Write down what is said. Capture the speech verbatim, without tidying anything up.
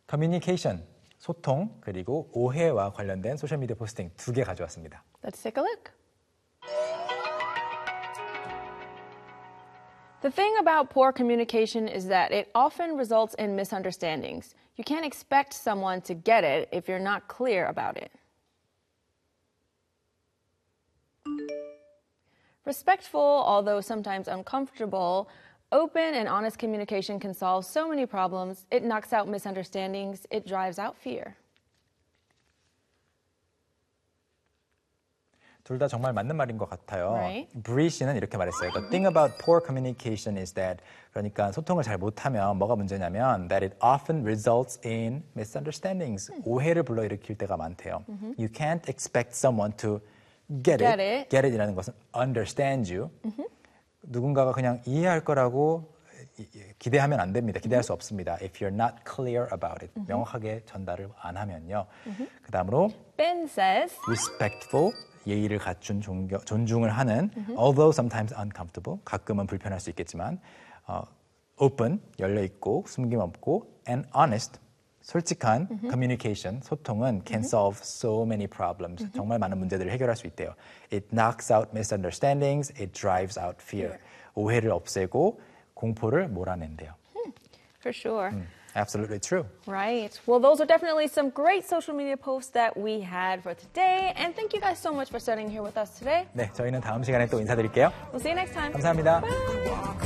communication, 소통, 그리고 오해와 관련된 소셜미디어 포스팅 두 개 가져왔습니다. Let's take a look. The thing about poor communication is that it often results in misunderstandings. You can't expect someone to get it if you're not clear about it. Respectful, although sometimes uncomfortable, open and honest communication can solve so many problems. It knocks out misunderstandings. It drives out fear. 둘 다 정말 맞는 말인 것 같아요. Right. 브리 씨는 이렇게 말했어요. The thing about poor communication is that 그러니까 소통을 잘 못하면 뭐가 문제냐면 that it often results in misunderstandings. 음. 오해를 불러일으킬 때가 많대요. Mm-hmm. You can't expect someone to get, get it. it. Get it이라는 것은 understand you. Mm-hmm. 누군가가 그냥 이해할 거라고 기대하면 안 됩니다. 기대할 mm-hmm. 수 없습니다. If you're not clear about it. Mm-hmm. 명확하게 전달을 안 하면요. Mm-hmm. 그 다음으로 Ben says respectful. 예의를 갖춘 존경, 존중을 하는 mm-hmm. although sometimes uncomfortable, 가끔은 불편할 수 있겠지만 어, open, 열려있고 숨김없고 and honest, 솔직한 mm-hmm. communication, 소통은 can mm-hmm. solve so many problems. Mm-hmm. 정말 많은 문제들을 해결할 수 있대요. It knocks out misunderstandings, it drives out fear. Yeah. 오해를 없애고 공포를 몰아낸대요. For sure. 음. Absolutely true. Right. Well, those are definitely some great social media posts that we had for today. And thank you guys so much for studying here with us today. 네, 저희는 다음 시간에 또 인사드릴게요. We'll see you next time. 감사합니다. Bye.